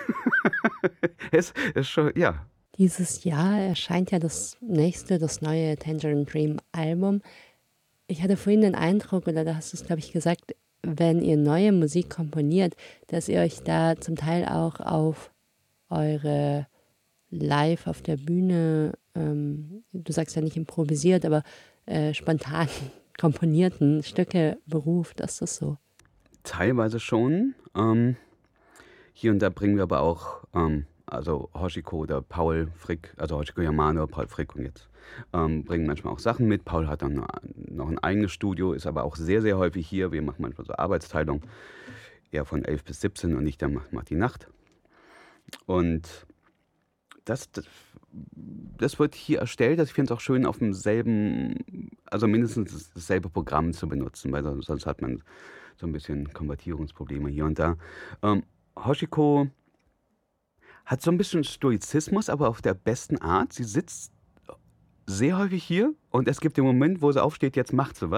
es ist schon, ja. Dieses Jahr erscheint ja das nächste, das neue Tangerine Dream Album. Ich hatte vorhin den Eindruck, oder da hast du es, glaube ich, gesagt, wenn ihr neue Musik komponiert, dass ihr euch da zum Teil auch auf eure live auf der Bühne, ähm, du sagst ja nicht improvisiert, aber äh, spontan komponierten Stücke beruft. Ist das so? Teilweise schon. Ähm, hier und da bringen wir aber auch, ähm, also Hoshiko oder Paul Frick, also Hoshiko Yamano, Paul Frick und jetzt, ähm, bringen manchmal auch Sachen mit. Paul hat dann noch ein eigenes Studio, ist aber auch sehr, sehr häufig hier. Wir machen manchmal so Arbeitsteilung, eher von elf bis siebzehn und ich dann mache mach die Nacht. Und Das, das, das wird hier erstellt. Also ich finde es auch schön, auf demselben, also mindestens dasselbe Programm zu benutzen, weil sonst hat man so ein bisschen Konvertierungsprobleme hier und da. Ähm, Hoshiko hat so ein bisschen Stoizismus, aber auf der besten Art. Sie sitzt sehr häufig hier und es gibt den Moment, wo sie aufsteht, jetzt macht sie was.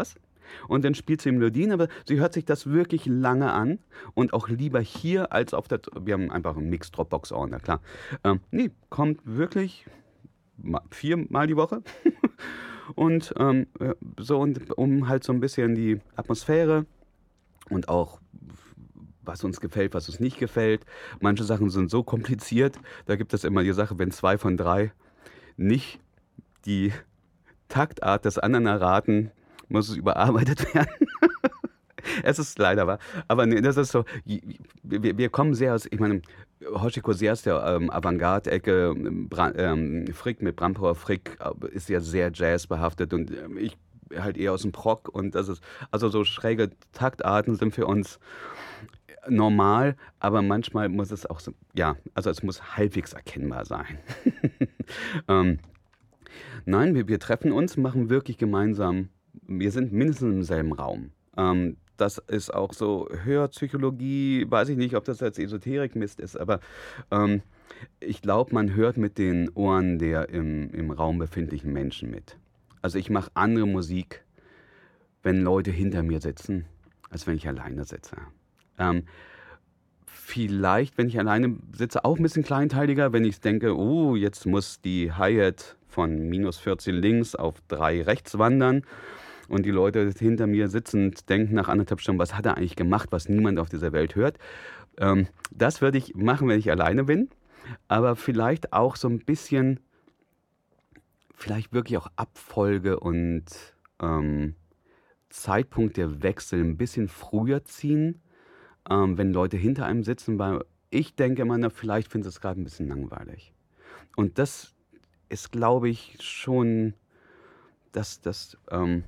und dann spielt sie Melodien, aber sie hört sich das wirklich lange an und auch lieber hier als auf der, wir haben einfach einen Mix-Dropbox-Ordner, klar. Ähm, nee, kommt wirklich ma- viermal die Woche und ähm, so, und um halt so ein bisschen die Atmosphäre und auch was uns gefällt, was uns nicht gefällt. Manche Sachen sind so kompliziert, da gibt es immer die Sache, wenn zwei von drei nicht die Taktart des anderen erraten, muss es überarbeitet werden. Es ist leider wahr. Aber nee, das ist so, wir, wir kommen sehr aus, ich meine, Hoshiko sehr aus der ähm, Avantgarde-Ecke, Bra- ähm, Frick mit Brampauer Frick äh, ist ja sehr jazzbehaftet und ähm, ich halt eher aus dem Prog und das ist, also so schräge Taktarten sind für uns normal, aber manchmal muss es auch so, ja, also es muss halbwegs erkennbar sein. ähm, nein, wir, wir treffen uns, machen wirklich gemeinsam, wir sind mindestens im selben Raum. Ähm, das ist auch so Hörpsychologie, weiß ich nicht, ob das jetzt Esoterik-Mist ist, aber ähm, ich glaube, man hört mit den Ohren der im, im Raum befindlichen Menschen mit. Also ich mache andere Musik, wenn Leute hinter mir sitzen, als wenn ich alleine sitze. Ähm, vielleicht, wenn ich alleine sitze, auch ein bisschen kleinteiliger, wenn ich denke, oh, jetzt muss die Hi-Hat von minus vierzehn links auf drei rechts wandern und die Leute hinter mir sitzend denken nach anderthalb Stunden, was hat er eigentlich gemacht, was niemand auf dieser Welt hört. Ähm, das würde ich machen, wenn ich alleine bin, aber vielleicht auch so ein bisschen, vielleicht wirklich auch Abfolge und ähm, Zeitpunkt der Wechsel ein bisschen früher ziehen, ähm, wenn Leute hinter einem sitzen, weil ich denke immer, na, vielleicht finden sie es gerade ein bisschen langweilig. Und das ist, glaube ich, schon, dass das, ähm,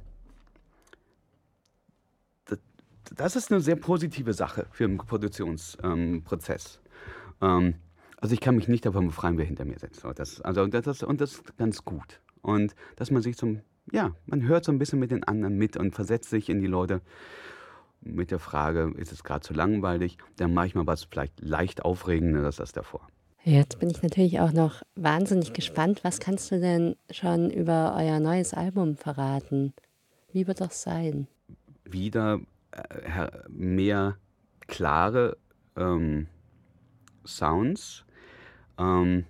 das, das ist eine sehr positive Sache für einen Produktionsprozess. Ähm, also ich kann mich nicht davon befreien, wer hinter mir sitzt. Das, also das, das, und das ist ganz gut. Und dass man sich zum, ja, man hört so ein bisschen mit den anderen mit und versetzt sich in die Leute mit der Frage, ist es gerade zu langweilig, dann mache ich mal was vielleicht leicht Aufregenderes als davor. Jetzt bin ich natürlich auch noch wahnsinnig gespannt. Was kannst du denn schon über euer neues Album verraten? Wie wird das sein? Wieder äh, her- mehr klare ähm, Sounds. Ähm,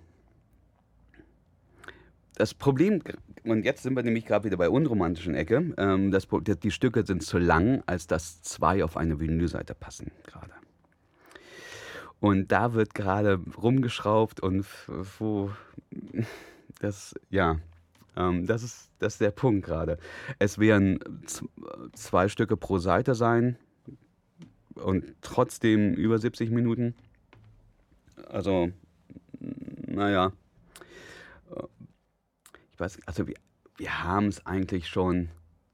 das Problem, und jetzt sind wir nämlich gerade wieder bei unromantischen Ecke, ähm, das, Pro- die Stücke sind zu lang, als dass zwei auf eine Vinylseite passen gerade. Und da wird gerade rumgeschraubt und f- wo das, ja, ähm, das ist, das ist der Punkt gerade. Es werden z- zwei Stücke pro Seite sein und trotzdem über siebzig Minuten. Also, naja, ich weiß, also wir, wir haben es eigentlich schon.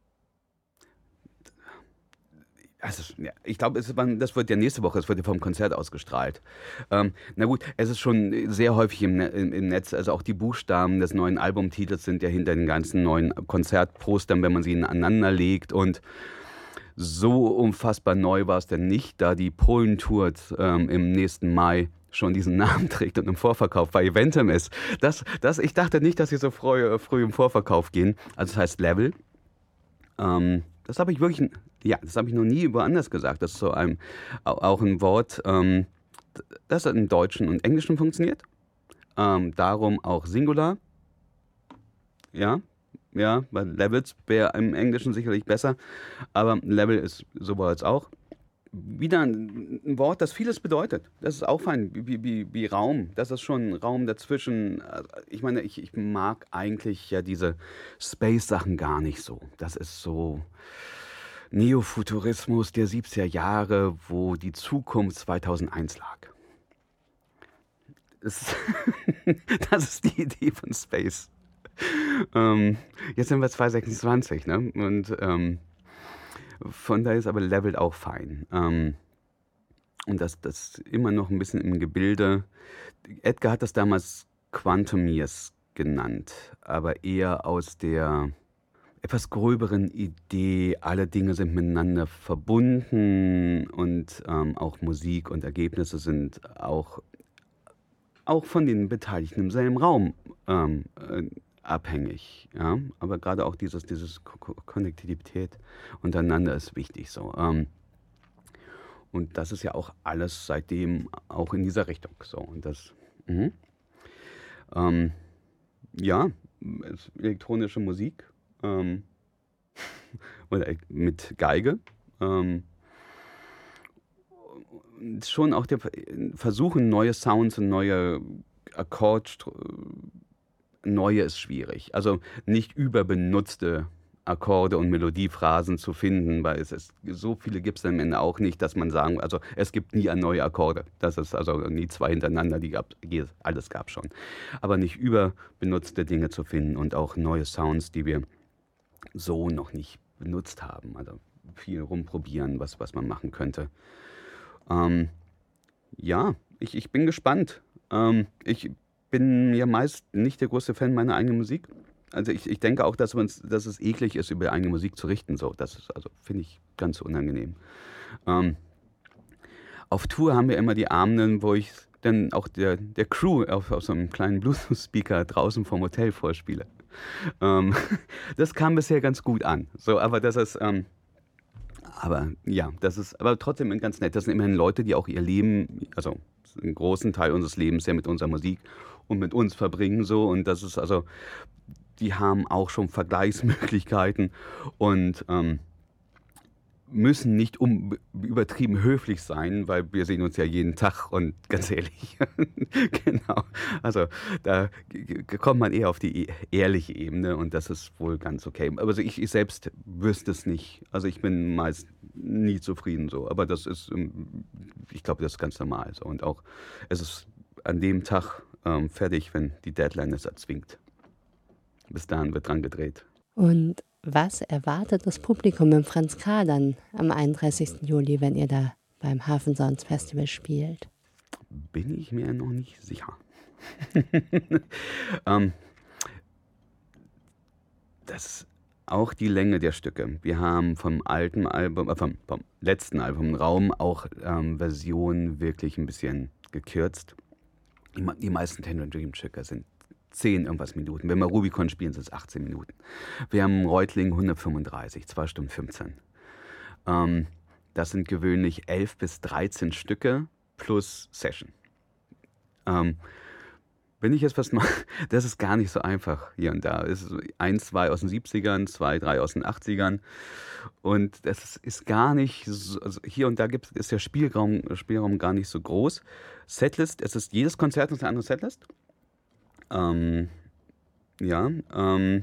Also, ja, ich glaube, es ist- man- das wird ja nächste Woche, es wird ja vom Konzert ausgestrahlt. Ähm, na gut, es ist schon sehr häufig im, Ne- im, im Netz, also auch die Buchstaben des neuen Albumtitels sind ja hinter den ganzen neuen Konzertpostern, wenn man sie ineinander legt. Und so unfassbar neu war es denn nicht, da die Polen-Tour ähm, im nächsten Mai schon diesen Namen trägt und im Vorverkauf bei Eventim ist. Das, das, ich dachte nicht, dass sie so früh, früh im Vorverkauf gehen. Also es heißt Level. Ähm, das habe ich wirklich, ja, das habe ich noch nie woanders gesagt. Das ist so ein, au- auch ein Wort, ähm, das im Deutschen und Englischen funktioniert. Ähm, darum auch Singular. Ja, ja, weil Levels wäre im Englischen sicherlich besser. Aber Level ist sowohl als auch. Wieder ein, ein Wort, das vieles bedeutet. Das ist auch fein, wie, wie, wie Raum. Das ist schon ein Raum dazwischen. Also, ich meine, ich, ich mag eigentlich ja diese Space-Sachen gar nicht so. Das ist so Neofuturismus der siebziger Jahre, wo die Zukunft zweitausendeins lag. Das, das ist die Idee von Space. Ähm, jetzt sind wir zwanzig sechsundzwanzig, ne? Und ähm, von daher ist aber Level auch fein. Ähm, und das, das immer noch ein bisschen im Gebilde. Edgar hat das damals Quantum Years genannt, aber eher aus der etwas gröberen Idee, alle Dinge sind miteinander verbunden und ähm, auch Musik und Ergebnisse sind auch, auch von den Beteiligten im selben Raum ähm, äh, abhängig, ja, aber gerade auch dieses, dieses Ko- Konnektivität untereinander ist wichtig so. Ähm, und das ist ja auch alles seitdem auch in dieser Richtung so. Und das, mhm. ähm, ja, es- elektronische Musik ähm, oder e- mit Geige. Ähm, schon auch der Versuchen, neue Sounds und neue Akkord, neue ist schwierig. Also nicht überbenutzte Akkorde und Melodiephrasen zu finden, weil es ist, so viele gibt es am Ende auch nicht, dass man sagen, also es gibt nie neue Akkorde. Das ist also nie zwei hintereinander, die gab, alles gab schon. Aber nicht überbenutzte Dinge zu finden und auch neue Sounds, die wir so noch nicht benutzt haben. Also viel rumprobieren, was, was man machen könnte. Ähm, ja, ich, ich bin gespannt. Ähm, ich bin ja meist nicht der größte Fan meiner eigenen Musik. Also ich, ich denke auch, dass, man's, dass es eklig ist, über eigene Musik zu richten. So. Das ist, also finde ich ganz unangenehm. Ähm, auf Tour haben wir immer die Abenden, wo ich dann auch der, der Crew auf, auf so einem kleinen Bluetooth-Speaker draußen vom Hotel vorspiele. Ähm, das kam bisher ganz gut an. So, aber das ist... Ähm, Aber ja, das ist aber trotzdem ganz nett. Das sind immerhin Leute, die auch ihr Leben, also einen großen Teil unseres Lebens ja mit unserer Musik und mit uns verbringen so. Und das ist also, die haben auch schon Vergleichsmöglichkeiten und ähm, müssen nicht um, übertrieben höflich sein, weil wir sehen uns ja jeden Tag und ganz ehrlich, genau. Also da g- g- kommt man eher auf die e- ehrliche Ebene und das ist wohl ganz okay. Aber also ich, ich selbst wüsste es nicht. Also ich bin meist nie zufrieden so. Aber das ist, ähm, ich glaube, das ist ganz normal so. Und auch es ist an dem Tag ähm, fertig, wenn die Deadline es erzwingt. Bis dahin wird dran gedreht. Und was erwartet das Publikum im Franz K. dann am einunddreißigsten Juli, wenn ihr da beim Hafen Sounds Festival spielt? Bin ich mir noch nicht sicher. ähm, das auch die Länge der Stücke. Wir haben vom alten Album, äh, vom, vom letzten Album Raum auch ähm, Versionen wirklich ein bisschen gekürzt. Die, me- die meisten Tangerine Dream Stücke sind zehn irgendwas Minuten. Wenn wir Rubicon spielen, sind es achtzehn Minuten. Wir haben Reutling hundertfünfunddreißig, zwei Stunden fünfzehn. Ähm, das sind gewöhnlich elf bis dreizehn Stücke plus Session. Ähm, wenn ich jetzt was mache, das ist gar nicht so einfach hier und da. Es ist so eins, zwei aus den siebzigern, zwei, drei aus den achtzigern. Und das ist, ist gar nicht so, also hier und da gibt, ist der Spielraum, Spielraum gar nicht so groß. Setlist, es ist jedes Konzert ist eine andere Setlist. Ähm, ja, ähm,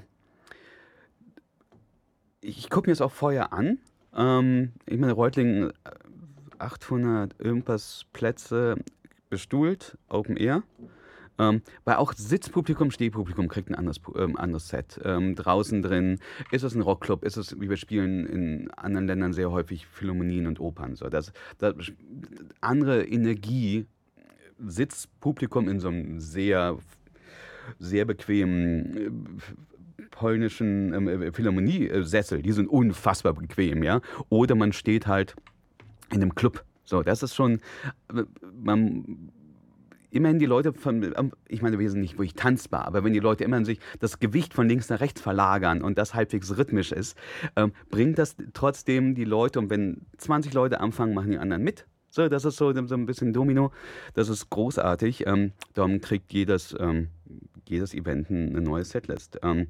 ich, ich gucke mir das auch vorher an. Ähm, ich meine, Reutlingen, äh, achthundert irgendwas Plätze bestuhlt, Open Air. Ähm, weil auch Sitzpublikum, Stehpublikum kriegt ein anderes, Pu- ähm, anderes Set. Ähm, draußen drin ist es ein Rockclub, ist es, wie wir spielen in anderen Ländern sehr häufig Philharmonien und Opern. So, das, das, andere Energie, Sitzpublikum in so einem sehr, sehr bequemen äh, polnischen ähm, äh, Philharmoniesessel, die sind unfassbar bequem, ja. Oder man steht halt in einem Club. So, das ist schon, äh, man, immerhin die Leute von, ähm, ich meine, wir sind nicht wirklich tanzbar, aber wenn die Leute immerhin sich das Gewicht von links nach rechts verlagern und das halbwegs rhythmisch ist, ähm, bringt das trotzdem die Leute, und wenn zwanzig Leute anfangen, machen die anderen mit. So, das ist so, so ein bisschen Domino. Das ist großartig. Ähm, darum kriegt jedes, ähm, jedes Event eine neue Setlist. Ähm,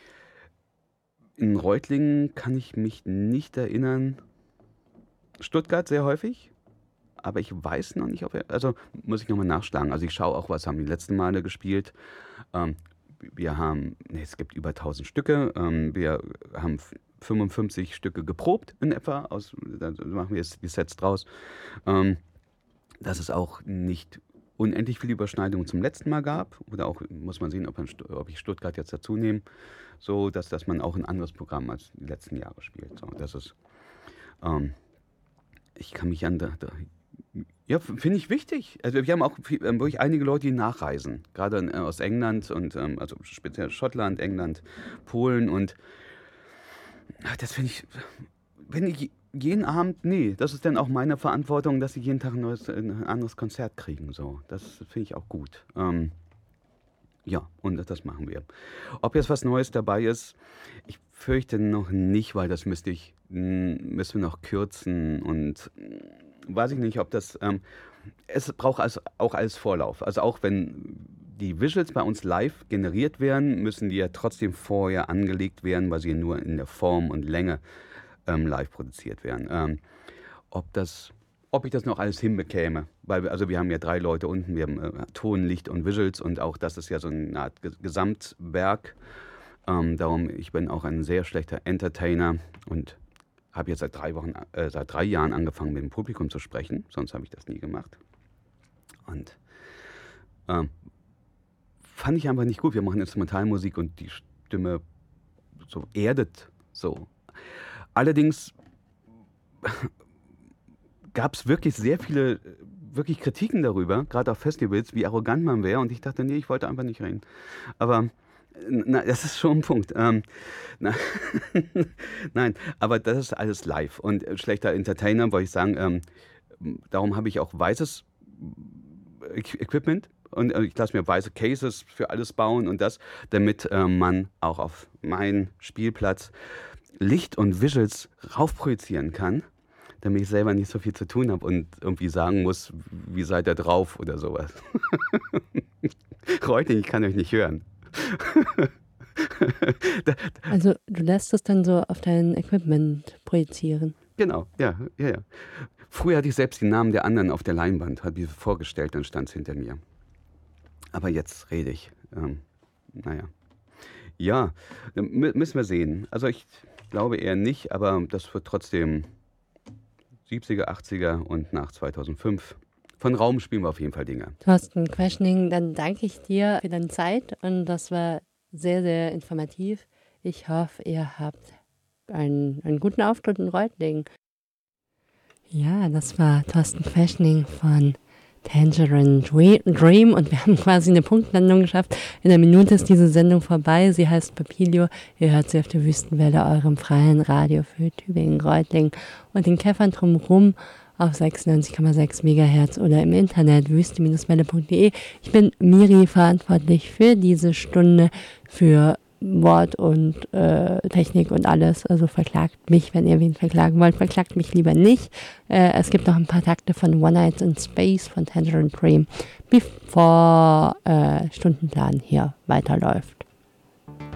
in Reutlingen kann ich mich nicht erinnern. Stuttgart sehr häufig. Aber ich weiß noch nicht, ob er. Also muss ich nochmal nachschlagen. Also ich schaue auch, was haben die letzten Male gespielt. Ähm, wir haben, nee, es gibt über tausend Stücke. Ähm, wir haben f- fünfundfünfzig Stücke geprobt in etwa. Aus, da machen wir jetzt die Sets draus. Ähm, dass es auch nicht unendlich viele Überschneidungen zum letzten Mal gab. Oder auch, muss man sehen, ob, man, Stu- ob ich Stuttgart jetzt dazu nehme. So, dass, dass man auch ein anderes Programm als die letzten Jahre spielt. So, das ist. Ähm, ich kann mich an. Da, da, ja, f- finde ich wichtig. Also wir haben auch viel, ähm, wirklich einige Leute, die nachreisen. Gerade äh, aus England und ähm, also speziell Schottland, England, Polen und ach, das finde ich, wenn ich jeden Abend, nee, das ist dann auch meine Verantwortung, dass sie jeden Tag ein, neues, ein anderes Konzert kriegen. So, das finde ich auch gut. Ähm, Ja, und das machen wir. Ob jetzt was Neues dabei ist, ich fürchte noch nicht, weil das müsste ich, mm, müssen wir noch kürzen und mm, weiß ich nicht, ob das, ähm, es braucht also auch als Vorlauf. Also auch wenn die Visuals bei uns live generiert werden, müssen die ja trotzdem vorher angelegt werden, weil sie nur in der Form und Länge ähm, live produziert werden. Ähm, ob das, ob ich das noch alles hinbekäme, weil wir, also wir haben ja drei Leute unten, wir haben äh, Ton, Licht und Visuals und auch das ist ja so eine Art Ge- Gesamtwerk. Ähm, darum, ich bin auch ein sehr schlechter Entertainer und habe jetzt seit drei Wochen, äh, seit drei Jahren angefangen, mit dem Publikum zu sprechen. Sonst habe ich das nie gemacht. Und ähm, fand ich einfach nicht gut. Wir machen Instrumentalmusik und die Stimme so erdet so. Allerdings gab es wirklich sehr viele wirklich Kritiken darüber, gerade auf Festivals, wie arrogant man wäre. Und ich dachte, nee, ich wollte einfach nicht reden. Aber na, das ist schon ein Punkt. Ähm, na, Nein, aber das ist alles live. Und äh, schlechter Entertainer, wollte ich sagen, ähm, darum habe ich auch weißes Equ- Equipment. Und äh, ich lasse mir weiße Cases für alles bauen und das, damit äh, man auch auf meinen Spielplatz Licht und Visuals raufprojizieren kann, damit ich selber nicht so viel zu tun habe und irgendwie sagen muss, wie seid ihr drauf oder sowas. Reuting, ich kann euch nicht hören. Da- Also du lässt es dann so auf dein Equipment projizieren. Genau, ja, ja, ja. Früher hatte ich selbst die Namen der anderen auf der Leinwand, habe ich vorgestellt, dann stand es hinter mir. Aber jetzt rede ich. Ähm, naja. Ja, dann mü- müssen wir sehen. Also ich glaube eher nicht, aber das wird trotzdem siebziger, achtziger und nach zweitausendfünf. Von Raum spielen wir auf jeden Fall Dinge. Thorsten Questioning, dann danke ich dir für deine Zeit und das war sehr, sehr informativ. Ich hoffe, ihr habt einen, einen guten Auftritt in Reutlingen. Ja, das war Thorsten Questioning von Tangerine Dwe- Dream und wir haben quasi eine Punktlandung geschafft. In einer Minute ist diese Sendung vorbei. Sie heißt Papilio. Ihr hört sie auf der Wüstenwelle, eurem freien Radio für Tübingen, Reutlingen und den Käffern drumherum auf sechsundneunzig Komma sechs Megahertz oder im Internet wüste Welle punkt de. Ich bin Miri, verantwortlich für diese Stunde, für Wort und äh, Technik und alles. Also verklagt mich, wenn ihr wen verklagen wollt. Verklagt mich lieber nicht. Äh, es gibt noch ein paar Takte von One Night in Space von Tangerine Dream, bevor äh, Stundenplan hier weiterläuft.